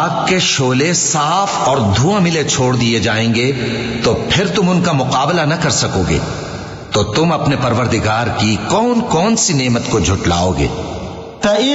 आग के शोले साफ और धुआं मिले छोड़ दिए जाएंगे तो फिर तुम उनका मुकाबला न कर सकोगे। तो तुम अपने परवरदिगार की कौन कौन सी नेमत को झुटलाओगे।